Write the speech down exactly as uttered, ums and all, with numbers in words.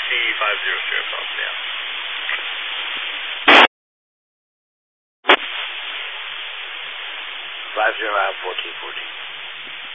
T five zero zero South, yeah. five zero nine, fourteen fourteen.